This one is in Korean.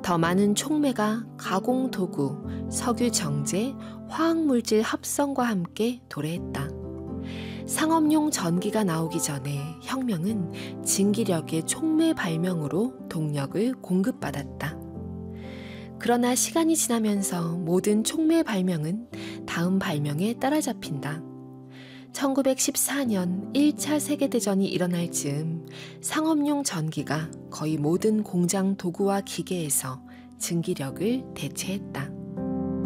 더 많은 촉매가 가공 도구, 석유 정제, 화학물질 합성과 함께 도래했다. 상업용 전기가 나오기 전에 혁명은 증기력의 촉매 발명으로 동력을 공급받았다. 그러나 시간이 지나면서 모든 촉매 발명은 다음 발명에 따라잡힌다. 1914년 1차 세계대전이 일어날 즈음 상업용 전기가 거의 모든 공장 도구와 기계에서 증기력을 대체했다.